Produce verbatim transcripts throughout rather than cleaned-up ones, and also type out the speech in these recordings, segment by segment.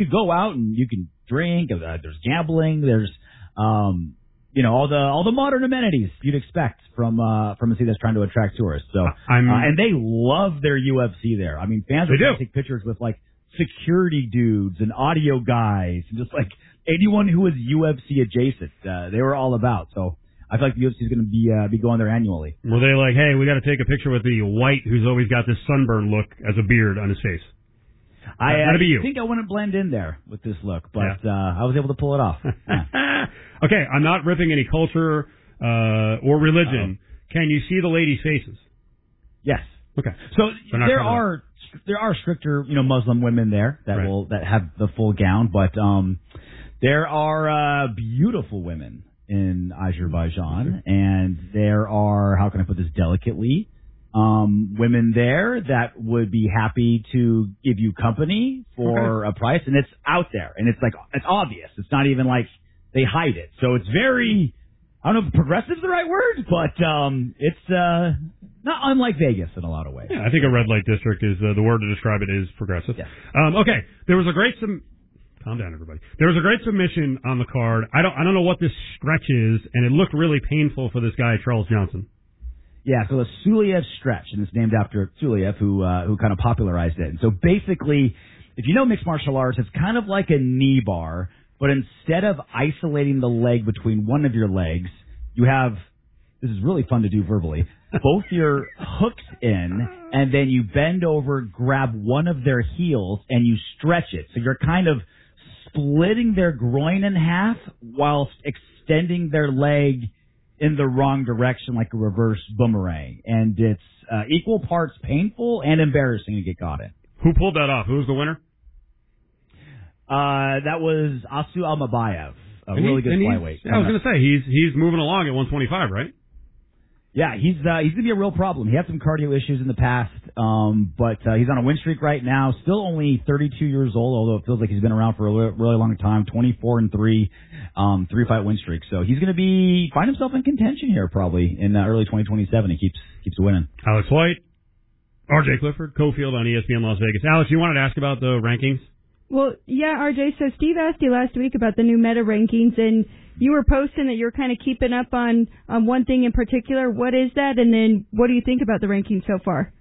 could go out and you can drink. Uh, there's gambling. There's, um, you know, all the all the modern amenities you'd expect from uh, from a city that's trying to attract tourists. So, I'm, uh, and they love their U F C there. I mean, fans are going to take pictures with like security dudes and audio guys and just like anyone who is U F C adjacent. Uh, they were all about. So I feel like the U F C is going to be uh, be going there annually. Were they like, hey, we got to take a picture with the white who's always got this sunburn look as a beard on his face? I, That'd be you. I think I wouldn't blend in there with this look, but yeah. uh, I was able to pull it off. Yeah. Okay, I'm not ripping any culture uh, or religion. Uh-oh. Can you see the ladies' faces? Yes. Okay. So there are up. there are stricter, you know, Muslim women there that right. will that have the full gown, but um, there are uh, beautiful women in Azerbaijan, and there are, how can I put this delicately, um, women there that would be happy to give you company for okay. a price, and it's out there, and it's like, it's obvious. It's not even like they hide it. So it's very, I don't know if progressive is the right word, but um, it's uh, not unlike Vegas in a lot of ways. Yeah, I think a red light district is, uh, the word to describe it is progressive. Yes. Um, okay, there was a great, sum- calm down everybody. There was a great submission on the card. I don't, I don't know what this stretch is, and it looked really painful for this guy, Charles Johnson. Yeah, so the Suliev stretch, and it's named after Suliev, who uh, who kind of popularized it. And so basically, if you know mixed martial arts, it's kind of like a knee bar, but instead of isolating the leg between one of your legs, you have, this is really fun to do verbally, both your hooks in, and then you bend over, grab one of their heels, and you stretch it. So you're kind of splitting their groin in half whilst extending their leg in the wrong direction like a reverse boomerang. And it's uh, equal parts painful and embarrassing to get caught in. Who pulled that off? Who was the winner? Uh, that was Asu Almabayev, a and really he, good flyweight. I was going to say, he's he's moving along at one twenty-five, right? Yeah, he's uh, he's going to be a real problem. He had some cardio issues in the past, um, but uh, he's on a win streak right now. Still only thirty-two years old, although it feels like he's been around for a really, really long time. twenty-four and three, um, three fight win streak. So he's going to be find himself in contention here probably in uh, early twenty twenty-seven. He keeps keeps winning. Alex White, R J Clifford, Cofield on E S P N Las Vegas. Alex, you wanted to ask about the rankings? Well, yeah, R J, so Steve asked you last week about the new meta rankings, and you were posting that you're kind of keeping up on, on one thing in particular. What is that, and then what do you think about the rankings so far?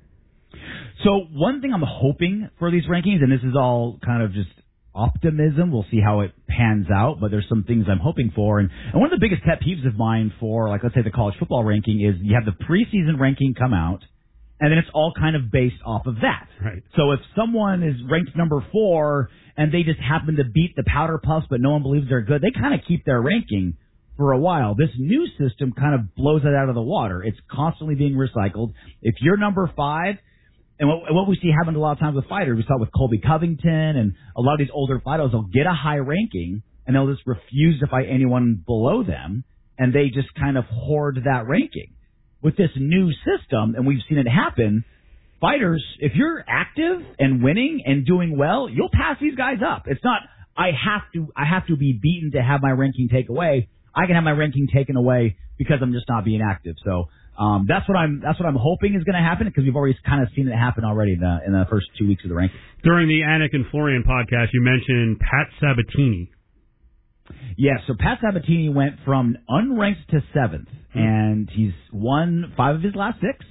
So one thing I'm hoping for these rankings, and this is all kind of just optimism, we'll see how it pans out, but there's some things I'm hoping for. And, and one of the biggest pet peeves of mine for, like, let's say the college football ranking is you have the preseason ranking come out, and then it's all kind of based off of that. Right. So if someone is ranked number four and they just happen to beat the Powder Puffs, but no one believes they're good, they kind of keep their ranking for a while. This new system kind of blows it out of the water. It's constantly being recycled. If you're number five, and what, what we see happen a lot of times with fighters, we saw it with Colby Covington and a lot of these older fighters, they'll get a high ranking and they'll just refuse to fight anyone below them, and they just kind of hoard that ranking. With this new system, and we've seen it happen, fighters, if you're active and winning and doing well, you'll pass these guys up. It's not, I have to, I have to be beaten to have my ranking taken away. I can have my ranking taken away because I'm just not being active. So, um, that's what I'm, that's what I'm hoping is going to happen, because we've already kind of seen it happen already in the, in the first two weeks of the ranking. During the Anik and Florian podcast, you mentioned Pat Sabatini. Yeah, so Pat Sabatini went from unranked to seventh, and he's won five of his last six.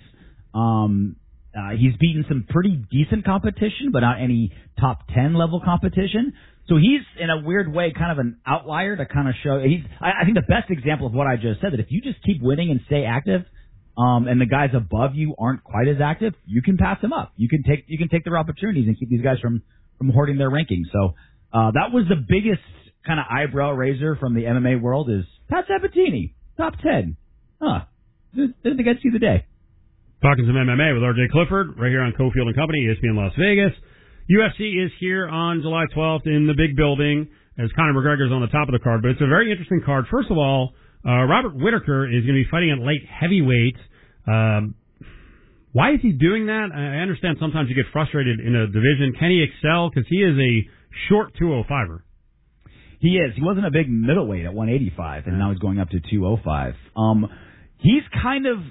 Um, uh, he's beaten some pretty decent competition, but not any top ten level competition. So he's, in a weird way, kind of an outlier to kind of show. He's, I, I think, the best example of what I just said, that if you just keep winning and stay active, um, and the guys above you aren't quite as active, you can pass them up. You can take you can take their opportunities and keep these guys from, from hoarding their rankings. So uh, that was the biggest kind of eyebrow raiser from the M M A world, is Pat Sabatini, top ten. Huh. Didn't think I'd see the day. Talking some M M A with R J Clifford right here on Cofield and Company, E S P N Las Vegas. U F C is here on July twelfth in the big building, as Conor McGregor's on the top of the card. But it's a very interesting card. First of all, uh, Robert Whittaker is going to be fighting at light heavyweight. Um, why is he doing that? I understand sometimes you get frustrated in a division. Can he excel? Because he is a short two oh five-er. He is. He wasn't a big middleweight at one eighty-five, and now he's going up to two oh five. Um, he's kind of,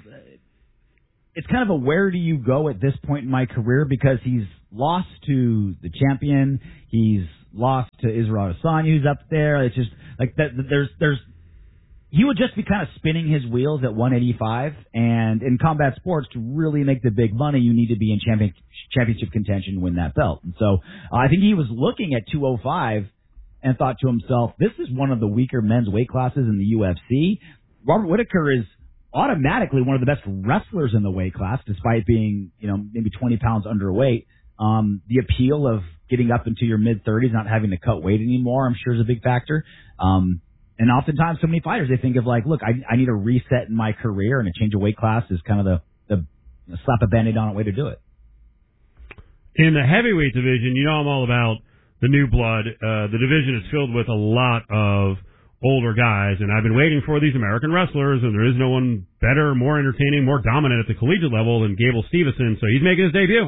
it's kind of a where do you go at this point in my career, because he's lost to the champion. He's lost to Israel Adesanya, who's up there. It's just like that. There's there's he would just be kind of spinning his wheels at one eighty-five. And in combat sports, to really make the big money, you need to be in champion, championship contention to win that belt. And so uh, I think he was looking at two oh five and thought to himself, this is one of the weaker men's weight classes in the U F C. Robert Whittaker is automatically one of the best wrestlers in the weight class, despite being, you know, maybe twenty pounds underweight. Um, the appeal of getting up into your mid-thirties, not having to cut weight anymore, I'm sure is a big factor. Um, and oftentimes, so many fighters, they think of like, look, I, I need a reset in my career, and a change of weight class is kind of the, the you know, slap a Band-Aid on it way to do it. In the heavyweight division, you know I'm all about the new blood. Uh, the division is filled with a lot of older guys, and I've been waiting for these American wrestlers, and there is no one better, more entertaining, more dominant at the collegiate level than Gable Steveson, so he's making his debut.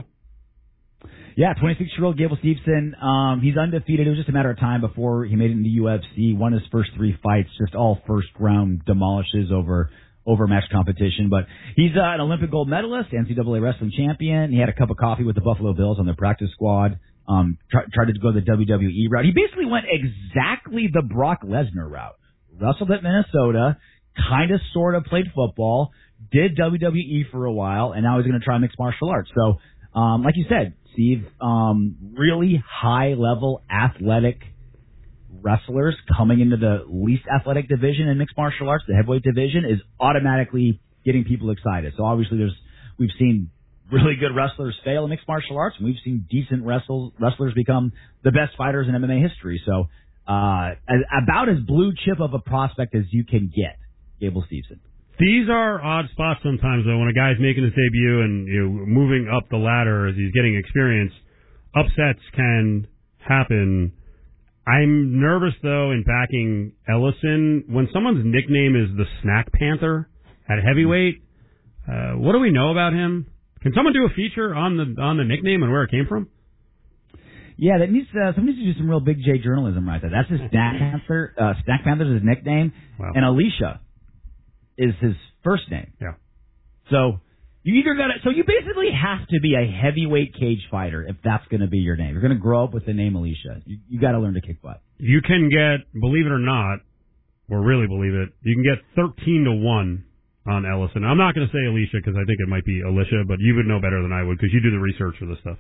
Yeah, twenty-six-year-old Gable Steveson. Um, he's undefeated. It was just a matter of time before he made it in the U F C. Won his first three fights, just all first-round demolishes over overmatched competition. But he's uh, an Olympic gold medalist, N C double A wrestling champion. He had a cup of coffee with the Buffalo Bills on their practice squad. Um, try, tried to go the W W E route. He basically went exactly the Brock Lesnar route. Wrestled at Minnesota, kind of sort of played football, did W W E for a while, and now he's going to try mixed martial arts. So, um, like you said, Steve, um, really high-level athletic wrestlers coming into the least athletic division in mixed martial arts, the heavyweight division, is automatically getting people excited. So obviously there's, we've seen really good wrestlers fail in mixed martial arts, and we've seen decent wrestle, wrestlers become the best fighters in M M A history. So, uh, as, about as blue chip of a prospect as you can get, Gable Steveson. These are odd spots sometimes, though, when a guy's making his debut and, you know, moving up the ladder as he's getting experience. Upsets can happen. I'm nervous, though, in backing Ellison. When someone's nickname is the Snack Panther at heavyweight, uh, what do we know about him? Can someone do a feature on the on the nickname and where it came from? Yeah, that needs uh, someone needs to do some real Big J journalism right there. That's his Snack Panther. Uh, Snack Panther is his nickname, wow. And Alicia is his first name. Yeah. So you either got to. So you basically have to be a heavyweight cage fighter if that's going to be your name. You're going to grow up with the name Alicia. You, you got to learn to kick butt. You can get, believe it or not, or really believe it, you can get thirteen to one on Ellison. I'm not going to say Alicia because I think it might be Alicia, but you would know better than I would because you do the research for this stuff.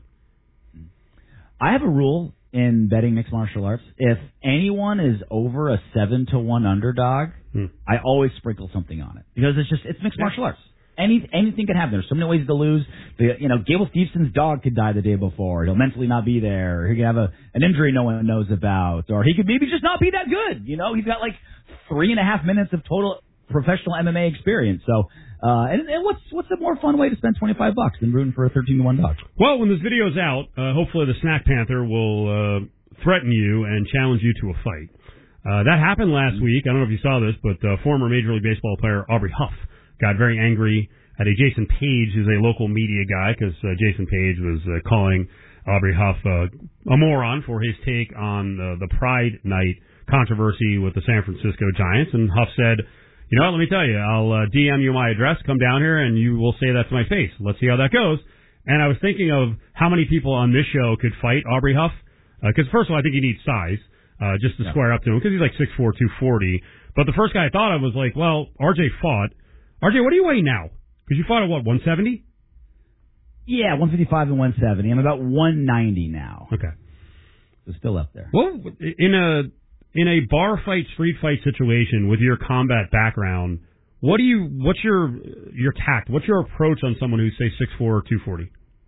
I have a rule in betting mixed martial arts. If anyone is over a seven to one underdog, hmm. I always sprinkle something on it because it's just it's mixed yeah. martial arts. Any anything can happen. There's so many ways to lose. The, you know, Gable Stevenson's dog could die the day before. He'll mentally not be there. Or he could have a an injury no one knows about, or he could maybe just not be that good. You know, he's got like three and a half minutes of total professional M M A experience. So, uh, and, and what's what's a more fun way to spend twenty-five bucks than rooting for a thirteen to one dog? Well, when this video's out, uh, hopefully the Snack Panther will uh, threaten you and challenge you to a fight. Uh, that happened last week. I don't know if you saw this, but uh, former Major League Baseball player Aubrey Huff got very angry at a Jason Page, who's a local media guy, because uh, Jason Page was uh, calling Aubrey Huff uh, a moron for his take on uh, the Pride Night controversy with the San Francisco Giants. And Huff said, you know what, let me tell you, I'll uh, D M you my address, come down here, and you will say that to my face. Let's see how that goes. And I was thinking of how many people on this show could fight Aubrey Huff, because uh, first of all, I think he needs size, uh, just to yeah. square up to him, because he's like six four, two forty. But the first guy I thought of was like, well, R J fought. R J, what do you weigh now? Because you fought at what, one seventy? Yeah, one fifty-five and one seventy. I'm about one ninety now. Okay. So still up there. Well, in a in a bar fight, street fight situation with your combat background, what do you? What's your your tact? What's your approach on someone who's say six four or two forty?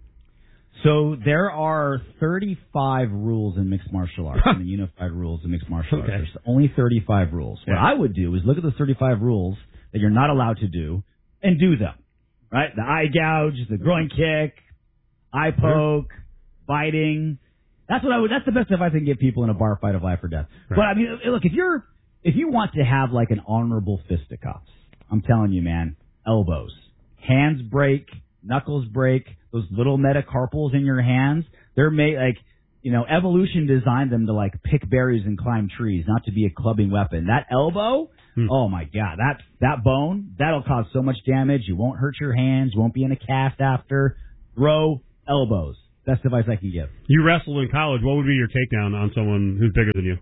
So there are thirty-five rules in mixed martial arts, in the unified rules in mixed martial arts. Okay. There's only thirty-five rules. What yeah. I would do is look at those thirty-five rules that you're not allowed to do and do them. Right? The eye gouge, the groin kick, eye poke, biting. That's what I would. That's the best advice I can give people in a bar fight of life or death. Right. But I mean, look, if you're if you want to have like an honorable fisticuffs, I'm telling you, man, elbows, hands break, knuckles break. Those little metacarpals in your hands, they're made like you know, evolution designed them to like pick berries and climb trees, not to be a clubbing weapon. That elbow, hmm. oh my God, that that bone, that'll cause so much damage. You won't hurt your hands. You won't be in a cast after. Throw elbows. Best advice I can give. You wrestled in college. What would be your takedown on someone who's bigger than you?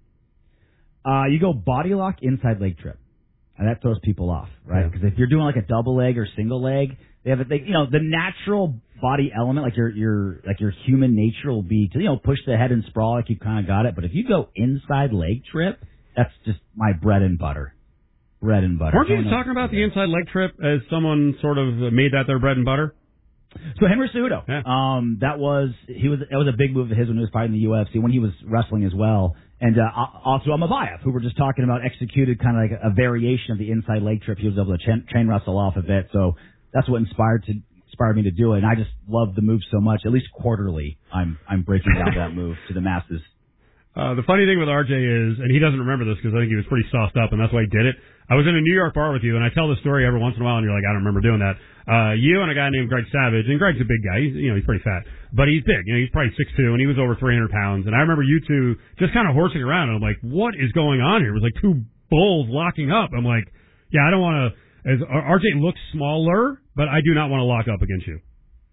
Uh, you go body lock, inside leg trip. And that throws people off, right? Because yeah. if you're doing like a double leg or single leg, they have a, they, you know, the natural body element, like your your like your human nature will be to, you know, push the head and sprawl like you kind of got it. But if you go inside leg trip, that's just my bread and butter. Bread and butter. Weren't you talking about the inside leg trip as someone sort of made that their bread and butter? So Henry Cejudo, yeah. um, that was he was that was a big move of his when he was fighting the U F C, when he was wrestling as well, and uh, also Amabayev, who we're just talking about, executed kind of like a variation of the inside leg trip. He was able to chain, chain wrestle off of it, so that's what inspired to inspired me to do it. And I just love the move so much. At least quarterly, I'm I'm breaking down that move to the masses. Uh, the funny thing with R J is, and he doesn't remember this because I think he was pretty sauced up, and that's why he did it. I was in a New York bar with you, and I tell this story every once in a while, and you're like, I don't remember doing that. Uh, you and a guy named Greg Savage, and Greg's a big guy. He's, you know, he's pretty fat, but he's big. You know, he's probably six two, and he was over three hundred pounds. And I remember you two just kind of horsing around, and I'm like, what is going on here? It was like two bulls locking up. I'm like, yeah, I don't want to. As R J looks smaller, but I do not want to lock up against you.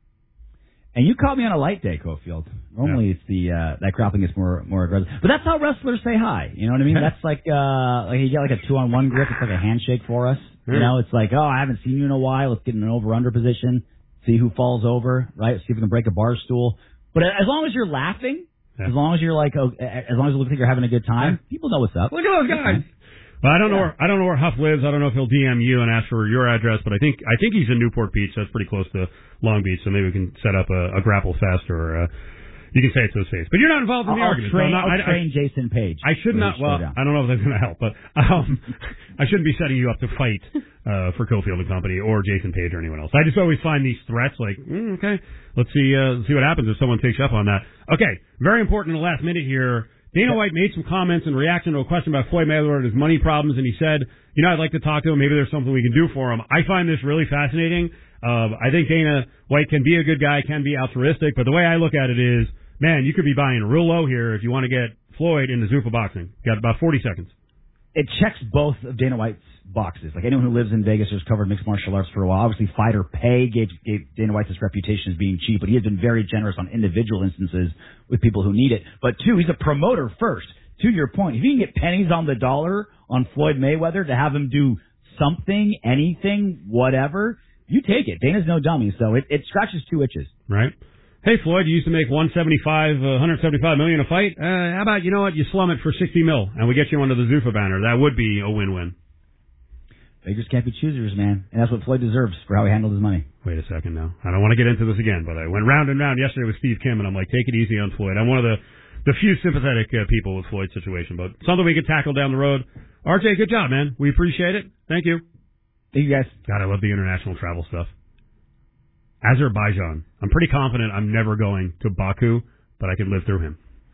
And you caught me on a light day, Cofield. Normally, yeah. it's the uh, that grappling is more more aggressive, but that's how wrestlers say hi. You know what I mean? That's like uh, like you get like a two on one grip. It's like a handshake for us. Mm. You know, it's like, oh, I haven't seen you in a while. Let's get in an over under position, see who falls over, right? See if we can break a bar stool. But as long as you're laughing, yeah. as long as you're like, oh, as long as it looks like you're having a good time, yeah. people know what's up. Look at those guys. Well, I don't know where I don't know where Huff lives. I don't know if he'll D M you and ask for your address, but I think I think he's in Newport Beach. That's pretty close to Long Beach, so maybe we can set up a, a grapple fest, or uh, you can say it to his face. But you're not involved in the I'll argument. Train, so I'm not, I'll I, train I, Jason Page. I should not. Well, I don't know if that's going to help, but um, I shouldn't be setting you up to fight uh, for Cofield and Company or Jason Page or anyone else. I just always find these threats like, mm, okay, let's see, uh, let's see what happens if someone takes you up on that. Okay, very important in the last minute here. Dana White made some comments in reaction to a question about Floyd Mayweather and his money problems, and he said, you know, I'd like to talk to him. Maybe there's something we can do for him. I find this really fascinating. Uh, I think Dana White can be a good guy, can be altruistic, but the way I look at it is, man, you could be buying real low here if you want to get Floyd into Zuffa boxing. Got about forty seconds. It checks both of Dana White's boxes. Like anyone who lives in Vegas who's covered mixed martial arts for a while, obviously fighter pay gave, gave Dana White this reputation as being cheap, but he has been very generous on individual instances with people who need it. But two, he's a promoter first. To your point, if you can get pennies on the dollar on Floyd Mayweather to have him do something, anything, whatever, you take it. Dana's no dummy, so it, it scratches two itches. Right. Hey, Floyd, you used to make one seventy-five, uh, one seventy-five million a fight. Uh, how about, you know what, you slum it for sixty mil, and we get you under the Zuffa banner. That would be a win-win. Beggars can't be choosers, man. And that's what Floyd deserves for how he handled his money. Wait a second now. I don't want to get into this again, but I went round and round yesterday with Steve Kim, and I'm like, take it easy on Floyd. I'm one of the, the few sympathetic uh, people with Floyd's situation, but something we could tackle down the road. R J, good job, man. We appreciate it. Thank you. Thank you, guys. God, I love the international travel stuff. Azerbaijan. I'm pretty confident I'm never going to Baku, but I can live through him.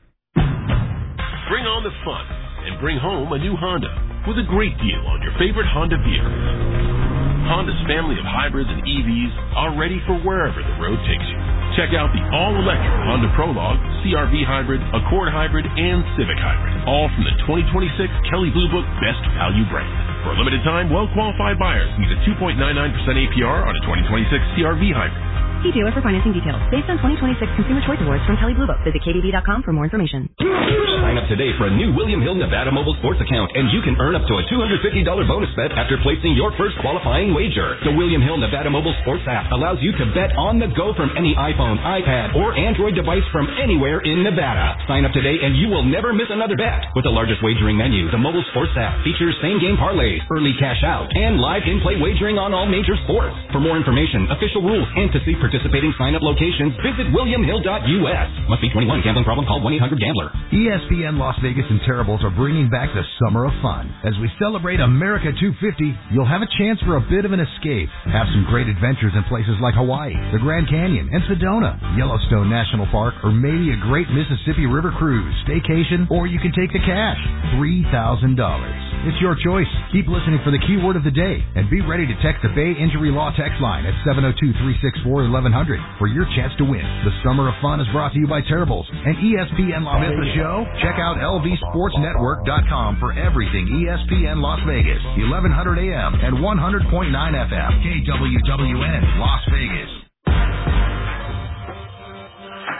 Bring on the fun and bring home a new Honda with a great deal on your favorite Honda vehicle. Honda's family of hybrids and E Vs are ready for wherever the road takes you. Check out the all-electric Honda Prologue, C R V Hybrid, Accord Hybrid, and Civic Hybrid, all from the twenty twenty-six Kelley Blue Book Best Value brand. For a limited time, well-qualified buyers can get a two point nine nine percent A P R on a twenty twenty-six C R V Hybrid. See dealer for financing details. Based on twenty twenty-six Consumer Choice Awards from Kelley Blue Book. Visit K B B dot com for more information. Sign up today for a new William Hill Nevada Mobile Sports account, and you can earn up to a two hundred fifty dollars bonus bet after placing your first qualifying wager. The William Hill Nevada Mobile Sports app allows you to bet on the go from any iPhone, iPad, or Android device from anywhere in Nevada. Sign up today, and you will never miss another bet. With the largest wagering menu, the mobile sports app features same-game parlays, early cash out, and live in-play wagering on all major sports. For more information, official rules, and to see participating sign-up locations, visit william hill dot U S. Must be twenty-one. Gambling problem? Call one eight hundred gambler. E S P N Las Vegas and Terribles are bringing back the summer of fun. As we celebrate America two fifty, you'll have a chance for a bit of an escape. Have some great adventures in places like Hawaii, the Grand Canyon, and Sedona, Yellowstone National Park, or maybe a great Mississippi River cruise, staycation, or you can take the cash. three thousand dollars. It's your choice. Keep listening for the keyword of the day, and be ready to text the Bay Injury Law text line at seven oh two, three six four, eleven hundred for your chance to win. The Summer of Fun is brought to you by Terribles and E S P N Las Vegas. Miss the show? Check out L V sports network dot com for everything E S P N Las Vegas, eleven hundred A M and one hundred point nine F M. K W W N Las Vegas.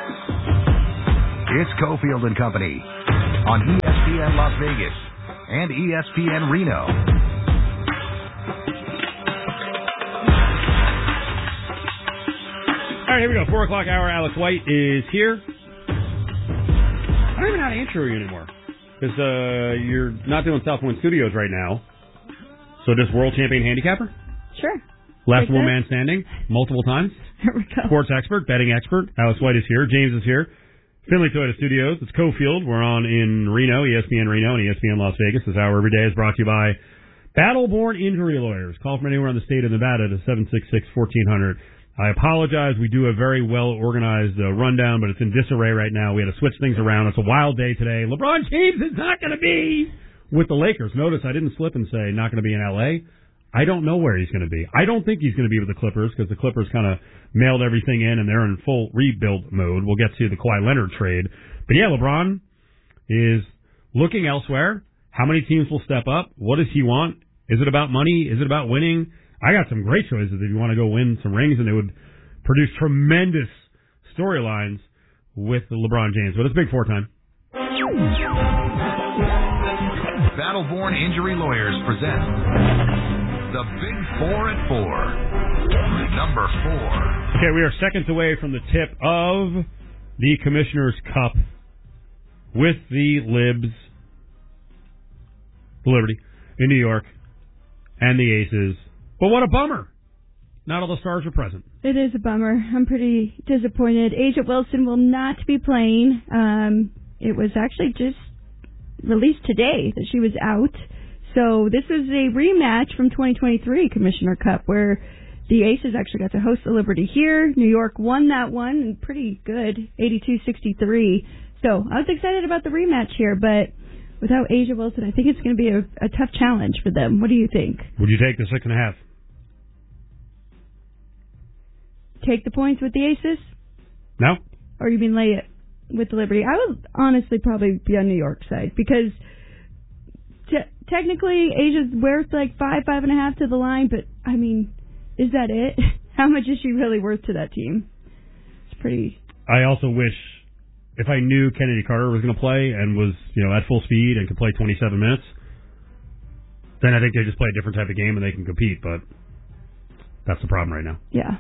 It's Cofield and Company on E S P N Las Vegas and E S P N Reno. All right, here we go. Four o'clock hour. Alex White is here. I don't even know how to intro you anymore because uh, you're not doing Southwind Studios right now. So just world champion handicapper? Sure. Last Like one that? man standing multiple times. Here we go. Sports expert, betting expert. Alex White is here. James is here. Finley Toyota Studios. It's Cofield. We're on in Reno, E S P N Reno, and E S P N Las Vegas. This hour every day is brought to you by Battleborn Injury Lawyers. Call from anywhere in the state of Nevada to seven six six, one four zero zero. I apologize. We do a very well-organized uh, rundown, but it's in disarray right now. We had to switch things around. It's a wild day today. LeBron James is not going to be with the Lakers. Notice I didn't slip and say not going to be in L A. I don't know where he's going to be. I don't think he's going to be with the Clippers because the Clippers kind of mailed everything in and they're in full rebuild mode. We'll get to the Kawhi Leonard trade. But yeah, LeBron is looking elsewhere. How many teams will step up? What does he want? Is it about money? Is it about winning? I got some great choices if you want to go win some rings, and they would produce tremendous storylines with LeBron James. But it's Big Four time. Battleborn Injury Lawyers present the Big Four at Four. Number four. Okay, we are seconds away from the tip of the Commissioner's Cup with the Libs, the Liberty, in New York, and the Aces. But what a bummer. Not all the stars are present. It is a bummer. I'm pretty disappointed. A'ja Wilson will not be playing. Um, it was actually just released today that she was out. So this is a rematch from twenty twenty-three Commissioner Cup where the Aces actually got to host the Liberty here. New York won that one, and pretty good, eighty-two sixty-three. So I was excited about the rematch here, but without A'ja Wilson, I think it's going to be a, a tough challenge for them. What do you think? Would you take the six and a half? Take the points with the Aces? No. Or you mean lay it with the Liberty? I would honestly probably be on New York's side because te- technically Asia's worth like five, five and a half to the line, but I mean, is that it? How much is she really worth to that team? It's pretty. I also wish if I knew Kennedy Carter was going to play and was, you know, at full speed and could play twenty-seven minutes, then I think they just play a different type of game and they can compete, but that's the problem right now. Yeah.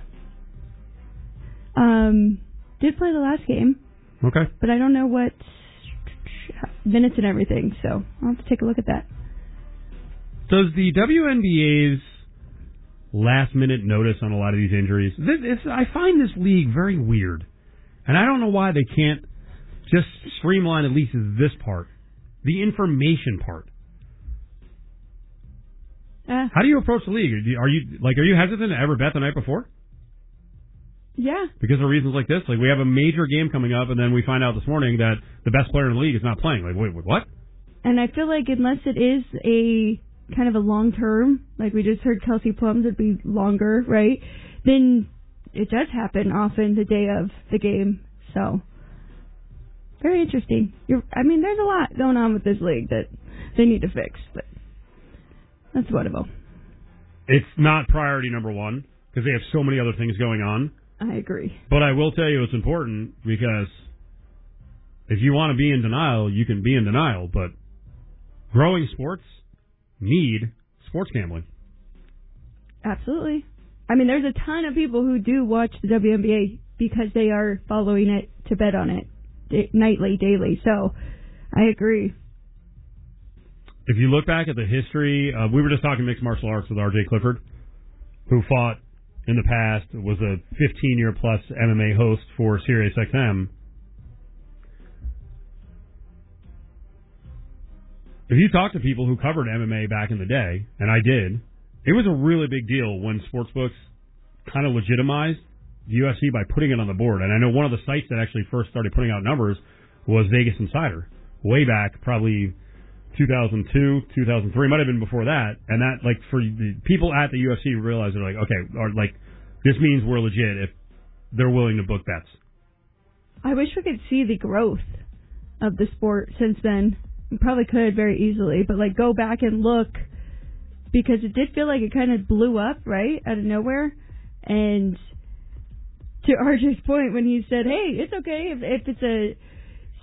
Um, did play the last game. Okay. But I don't know what minutes and everything, so I'll have to take a look at that. Does the W N B A's last minute notice on a lot of these injuries, this, it's, I find this league very weird. And I don't know why they can't just streamline at least this part, the information part. Uh, How do you approach the league? Are you like are you hesitant to ever bet the night before? Yeah. Because of reasons like this? Like, we have a major game coming up, and then we find out this morning that the best player in the league is not playing. Like, wait, wait what? And I feel like unless it is a kind of a long term, like we just heard Kelsey Plums would be longer, right? Then it does happen often the day of the game. So, very interesting. You're, I mean, there's a lot going on with this league that they need to fix, but that's one of them. It's not priority number one because they have so many other things going on. I agree. But I will tell you it's important because if you want to be in denial, you can be in denial. But growing sports need sports gambling. Absolutely. I mean, there's a ton of people who do watch the W N B A because they are following it to bet on it da- nightly, daily. So I agree. If you look back at the history, uh, we were just talking mixed martial arts with R J Clifford, who fought in the past, was a fifteen-year plus M M A host for Sirius X M. If you talk to people who covered M M A back in the day, and I did, it was a really big deal when sportsbooks kind of legitimized the U F C by putting it on the board. And I know one of the sites that actually first started putting out numbers was Vegas Insider, way back, probably two thousand two, two thousand three, might have been before that. And that, like, for the people at the U F C realized, they're like, okay, or like, this means we're legit if they're willing to book bets. I wish we could see the growth of the sport since then. We probably could very easily, but like go back and look because it did feel like it kind of blew up, right, out of nowhere. And to R J's point when he said, hey, it's okay if, if it's a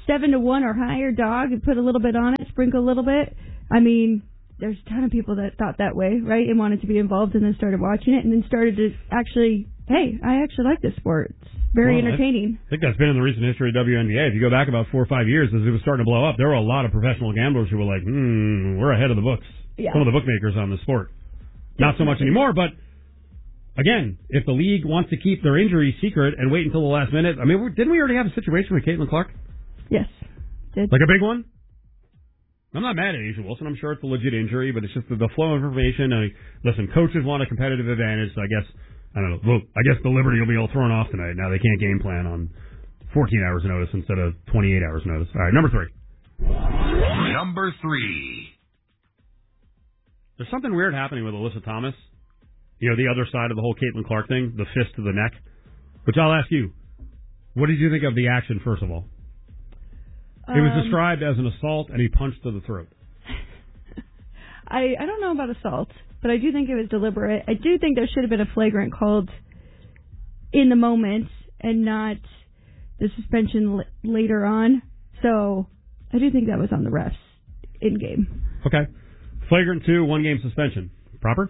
seven to one or higher dog and put a little bit on it, sprinkle a little bit. I mean, there's a ton of people that thought that way, right, and wanted to be involved and then started watching it and then started to actually, hey, I actually like this sport. It's very well, entertaining. I think that's been in the recent history of W N B A. If you go back about four or five years, as it was starting to blow up, there were a lot of professional gamblers who were like, hmm, we're ahead of the books. Yeah. Some of the bookmakers on the sport. Not so much anymore, but again, if the league wants to keep their injuries secret and wait until the last minute, I mean, didn't we already have a situation with Caitlin Clark? Yes. Did. Like a big one? I'm not mad at Asia Wilson. I'm sure it's a legit injury, but it's just the, the flow of information. I mean, listen, coaches want a competitive advantage, so I guess, I don't know, well, I guess the Liberty will be all thrown off tonight. Now they can't game plan on fourteen hours notice instead of twenty-eight hours notice. All right, number three. Number three. There's something weird happening with Alyssa Thomas. You know, the other side of the whole Caitlin Clark thing, the fist to the neck, which I'll ask you. What did you think of the action, first of all? Um, it was described as an assault, and he punched to the throat. I, I don't know about assault, but I do think it was deliberate. I do think there should have been a flagrant called in the moment and not the suspension l- later on. So I do think that was on the refs in-game. Okay. Flagrant two, one-game suspension. Proper?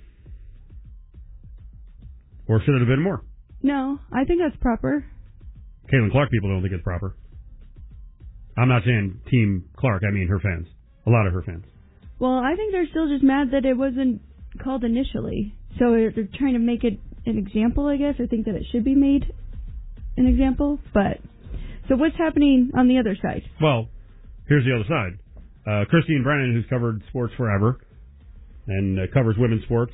Or should it have been more? No, I think that's proper. Caitlin Clark people don't think it's proper. I'm not saying Team Clark, I mean her fans. A lot of her fans. Well, I think they're still just mad that it wasn't called initially. So they're trying to make it an example, I guess, or think that it should be made an example. But so what's happening on the other side? Well, here's the other side. Uh, Christine Brennan, who's covered sports forever and uh, covers women's sports,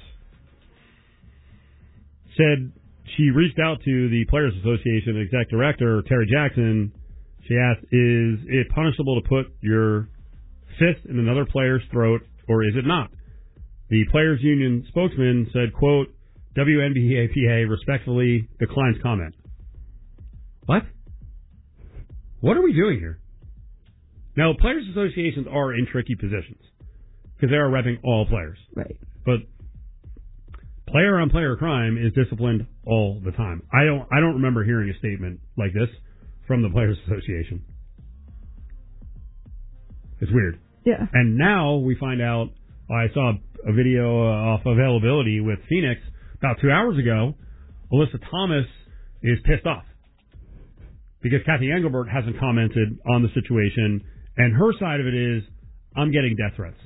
said she reached out to the Players Association exec director, Terry Jackson. She asked, is it punishable to put your fist in another player's throat, or is it not? The Players Union spokesman said, quote, W N B A P A respectfully declines comment. What? What are we doing here? Now, Players Associations are in tricky positions because they are repping all players. Right. But player-on-player crime is disciplined all the time. I don't I don't remember hearing a statement like this from the Players Association. It's weird. Yeah. And now we find out, I saw a video uh, off Availability with Phoenix about two hours ago. Alyssa Thomas is pissed off because Kathy Engelbert hasn't commented on the situation, and her side of it is, I'm getting death threats.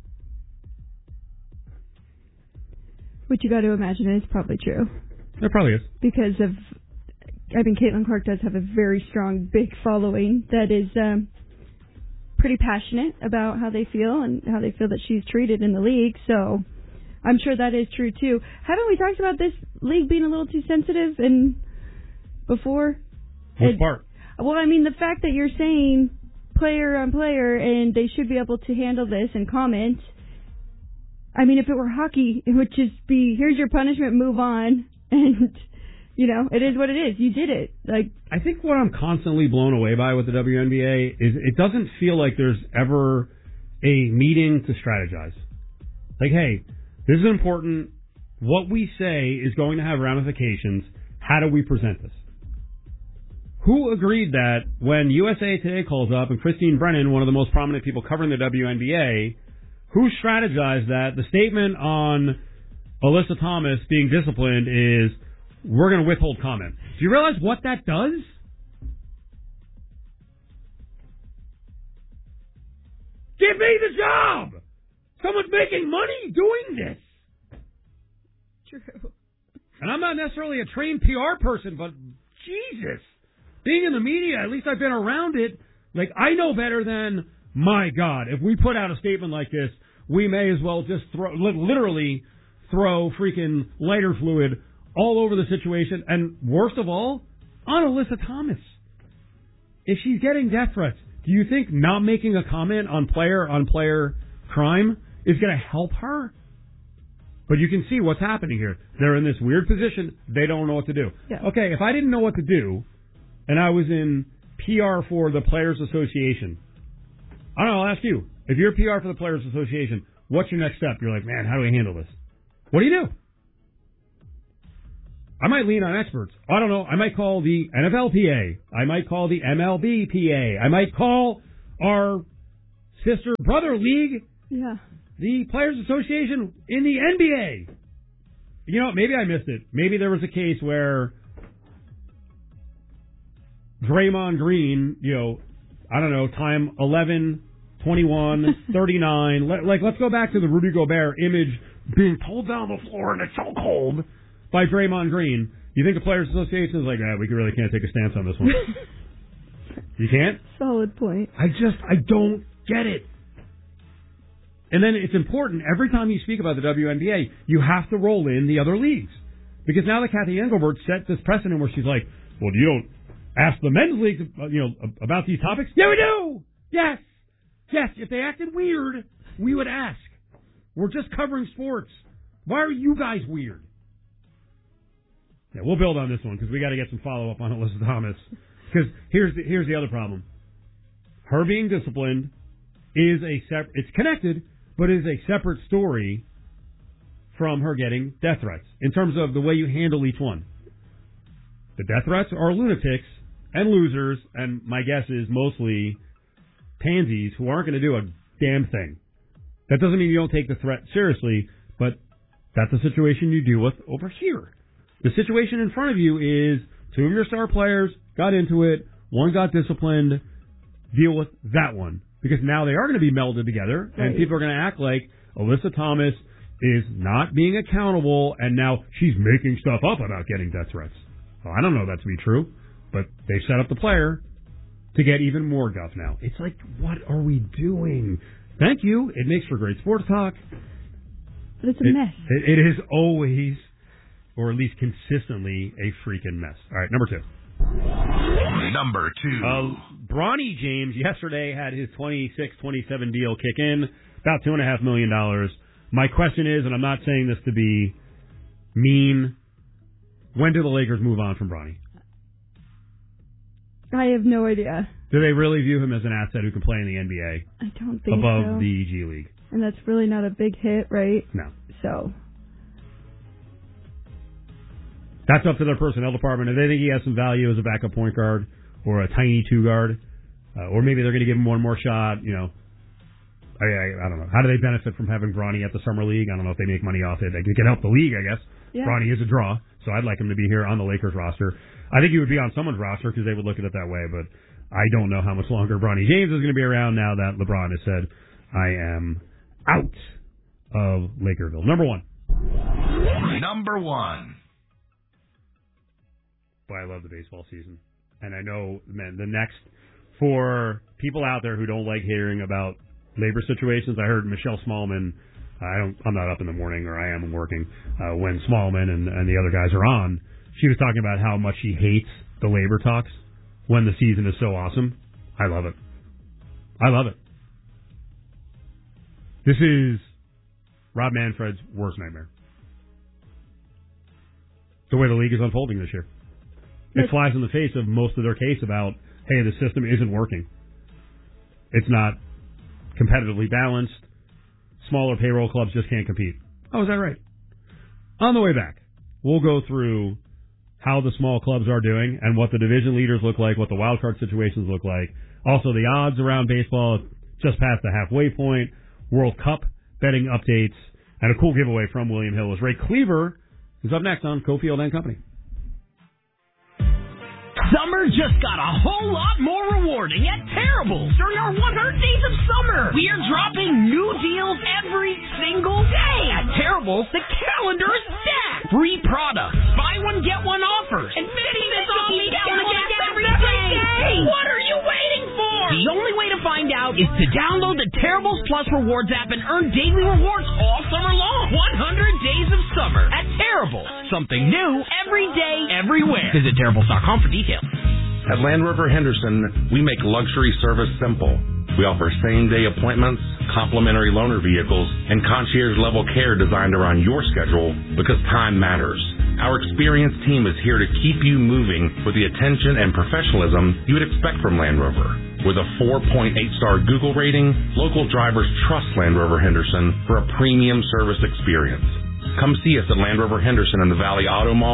Which you got to imagine is probably true. It probably is. Because of, I mean, Caitlin Clark does have a very strong, big following that is um, pretty passionate about how they feel and how they feel that she's treated in the league. So I'm sure that is true, too. Haven't we talked about this league being a little too sensitive and before? Which and, part? Well, I mean, the fact that you're saying player on player and they should be able to handle this and comment. I mean, if it were hockey, it would just be, here's your punishment, move on. And, you know, it is what it is. You did it. Like, I think what I'm constantly blown away by with the W N B A is it doesn't feel like there's ever a meeting to strategize. Like, hey, this is important. What we say is going to have ramifications. How do we present this? Who agreed that when U S A Today calls up and Christine Brennan, one of the most prominent people covering the W N B A, who strategized that the statement on Alyssa Thomas being disciplined is, we're going to withhold comment? Do you realize what that does? Give me the job! Someone's making money doing this. true. And I'm not necessarily a trained P R person, but Jesus, being in the media, at least I've been around it. Like, I know better than, my God, if we put out a statement like this, we may as well just throw, literally throw freaking lighter fluid all over the situation. And worst of all, on Alyssa Thomas. If she's getting death threats, do you think not making a comment on player-on-player crime is going to help her? But you can see what's happening here. They're in this weird position. They don't know what to do. Yeah. Okay, if I didn't know what to do, and I was in P R for the Players Association, I don't know, I'll ask you. If you're P R for the Players Association, what's your next step? You're like, man, how do we handle this? What do you do? I might lean on experts. I don't know. I might call the N F L P A. I might call the M L B P A. I might call our sister brother league, yeah, the Players Association in the N B A. You know, maybe I missed it. Maybe there was a case where Draymond Green, you know, I don't know, time eleven, twenty-one, thirty-nine. Let, like, let's go back to the Rudy Gobert image being pulled down the floor and it's so cold by Draymond Green. You think the Players Association is like, ah, we really can't take a stance on this one? You can't? Solid point. I just, I don't get it. And then it's important, every time you speak about the W N B A, you have to roll in the other leagues. Because now that Kathy Engelbert set this precedent where she's like, well, you don't ask the men's league, you know, about these topics? Yeah, we do! Yes! Yes, if they acted weird, we would ask. We're just covering sports. Why are you guys weird? Yeah, we'll build on this one because we got to get some follow-up on Alyssa Thomas. Because here's the, here's the other problem. Her being disciplined is a sep- it's connected, but is a separate story from her getting death threats in terms of the way you handle each one. The death threats are lunatics and losers, and my guess is mostly pansies who aren't going to do a damn thing. That doesn't mean you don't take the threat seriously, but that's a situation you deal with over here. The situation in front of you is two of your star players got into it, one got disciplined, deal with that one. Because now they are going to be melded together, and right. people are going to act like Alyssa Thomas is not being accountable, and now she's making stuff up about getting death threats. Well, I don't know that to be true, but they set up the player to get even more guff now. It's like, what are we doing? Thank you. It makes for great sports talk. But it's a it, mess. It, it is always, or at least consistently, a freaking mess. All right, number two. Number two. Uh, Bronny James yesterday had his twenty-six twenty-seven deal kick in, about two and a half million dollars. My question is, and I'm not saying this to be mean, when do the Lakers move on from Bronny? I have no idea. Do they really view him as an asset who can play in the N B A? I don't think above so. the G League. And that's really not a big hit, right? No. So. That's up to their personnel department. If they think he has some value as a backup point guard or a tiny two guard, uh, or maybe they're going to give him one more shot, you know. I, I, I don't know. How do they benefit from having Bronny at the Summer League? I don't know if they make money off it. They can help the league, I guess. Yeah. Bronny is a draw, so I'd like him to be here on the Lakers roster. I think he would be on someone's roster because they would look at it that way, but I don't know how much longer Bronny James is going to be around now that LeBron has said, I am out of Lakerville. Number one. Number one. Boy, I love the baseball season. And I know, man, the next, for people out there who don't like hearing about labor situations, I heard Michelle Smallman, I don't, I'm not up in the morning, or I am working, uh, when Smallman and, and the other guys are on, she was talking about how much she hates the labor talks when the season is so awesome. I love it. I love it. This is Rob Manfred's worst nightmare. The way the league is unfolding this year. It flies in the face of most of their case about, hey, the system isn't working. It's not competitively balanced. Smaller payroll clubs just can't compete. Oh, is that right? On the way back, we'll go through how the small clubs are doing and what the division leaders look like, what the wild card situations look like. Also, the odds around baseball just past the halfway point. World Cup betting updates. And a cool giveaway from William Hill is Ray Cleaver, who's up next on Cofield and Company. Summer just got a whole lot more rewarding at Terribles during our one hundred days of summer. We are dropping new deals every single day. At Terribles, the calendar is stacked. Free products, buy one, get one offers, and fifty cents off each gallon of gas every day. What are you waiting for? The only way to find out is to download the Terribles Plus Rewards app and earn daily rewards all summer long. one hundred days of summer at Terribles. Something new every day, everywhere. Visit Terribles dot com for details. At Land Rover Henderson, we make luxury service simple. We offer same-day appointments, complimentary loaner vehicles, and concierge-level care designed around your schedule because time matters. Our experienced team is here to keep you moving with the attention and professionalism you would expect from Land Rover. With a four point eight star Google rating, local drivers trust Land Rover Henderson for a premium service experience. Come see us at Land Rover Henderson in the Valley Auto Mall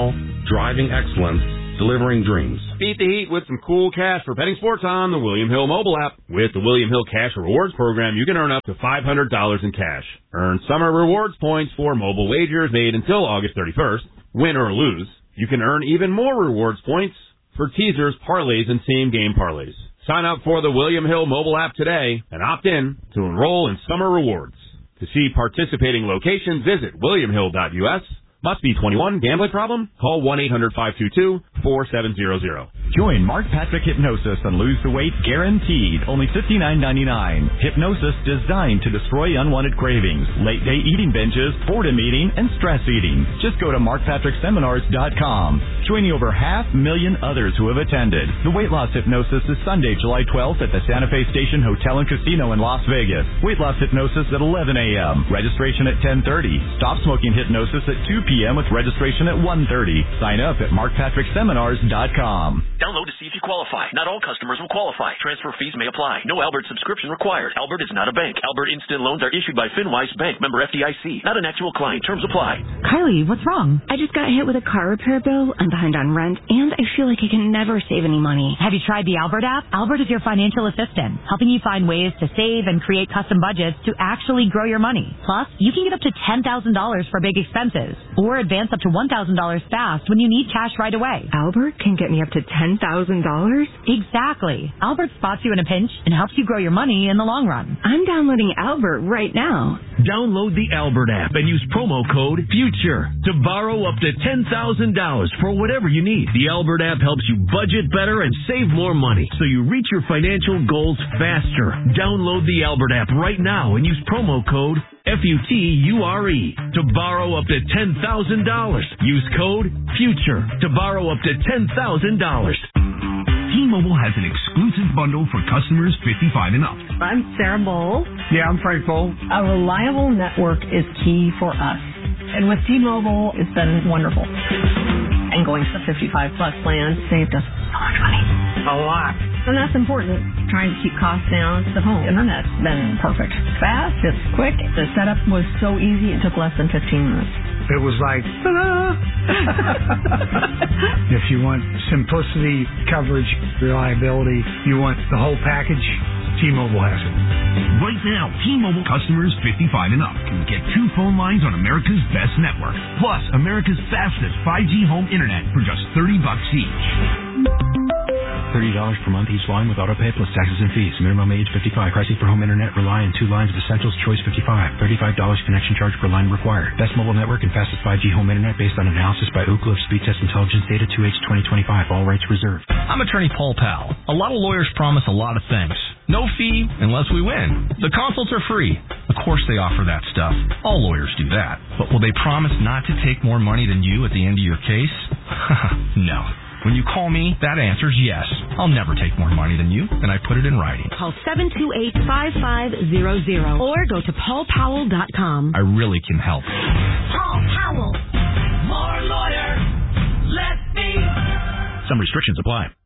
driving excellence, delivering dreams. Beat the heat with some cool cash for betting sports on the William Hill mobile app. With the William Hill Cash Rewards program, you can earn up to five hundred dollars in cash. Earn summer rewards points for mobile wagers made until August thirty-first. Win or lose, you can earn even more rewards points for teasers, parlays, and same-game parlays. Sign up for the William Hill mobile app today and opt in to enroll in summer rewards. To see participating locations, visit william hill dot u s. Must be twenty-one. Gambling problem? Call one eight hundred five two two four seven zero zero. Join Mark Patrick Hypnosis and lose the weight guaranteed. Only fifty-nine ninety-nine. Hypnosis designed to destroy unwanted cravings, late day eating binges, boredom eating, and stress eating. Just go to mark patrick seminars dot com. Joining over half million others who have attended. The weight loss hypnosis is Sunday, July twelfth at the Santa Fe Station Hotel and Casino in Las Vegas. Weight loss hypnosis at eleven a.m. Registration at ten thirty. Stop smoking hypnosis at two p.m. with registration at one thirty. Sign up at mark patrick seminars dot com. Download to see if you qualify. Not all customers will qualify. Transfer fees may apply. No Albert subscription required. Albert is not a bank. Albert Instant Loans are issued by FinWise Bank, member F D I C. Not an actual client. Terms apply. Kylie, what's wrong? I just got hit with a car repair bill. I'm behind on rent, and I feel like I can never save any money. Have you tried the Albert app? Albert is your financial assistant, helping you find ways to save and create custom budgets to actually grow your money. Plus, you can get up to ten thousand dollars for big expenses, or advance up to one thousand dollars fast when you need cash right away. Albert can get me up to ten thousand dollars? Exactly. Albert spots you in a pinch and helps you grow your money in the long run. I'm downloading Albert right now. Download the Albert app and use promo code FUTURE to borrow up to ten thousand dollars for whatever you need. The Albert app helps you budget better and save more money so you reach your financial goals faster. Download the Albert app right now and use promo code F U T U R E to borrow up to ten thousand dollars. Use code FUTURE to borrow up to ten thousand dollars. T-Mobile has an exclusive bundle for customers fifty-five and up. I'm Sarah Bowl. Yeah, I'm Frank Bowl. A reliable network is key for us. And with T-Mobile, it's been wonderful. And going to the fifty-five plus plan saved us so much money. A lot. And that's important. Trying to keep costs down. The home internet's been perfect. Fast, it's quick. The setup was so easy, it took less than fifteen minutes. It was like, ta-da! If you want simplicity, coverage, reliability, you want the whole package, T-Mobile has it. Right now, T-Mobile customers fifty-five and up can get two phone lines on America's best network, plus America's fastest five G home internet for just thirty bucks each. thirty dollars per month each line with autopay plus taxes and fees. Minimum age fifty-five. Pricing for home internet rely on two lines of Essentials Choice fifty-five. thirty-five dollars connection charge per line required. Best mobile network and fastest five G home internet based on analysis by Ookla of Speed Test Intelligence Data two H twenty twenty-five. All rights reserved. I'm attorney Paul Powell. A lot of lawyers promise a lot of things. No fee unless we win. The consults are free. Of course they offer that stuff. All lawyers do that. But will they promise not to take more money than you at the end of your case? No. When you call me, that answer's yes. I'll never take more money than you, and I put it in writing. Call seven two eight, five five zero zero or go to paul powell dot com. I really can help. Paul Powell. More lawyer. Let me. Some restrictions apply.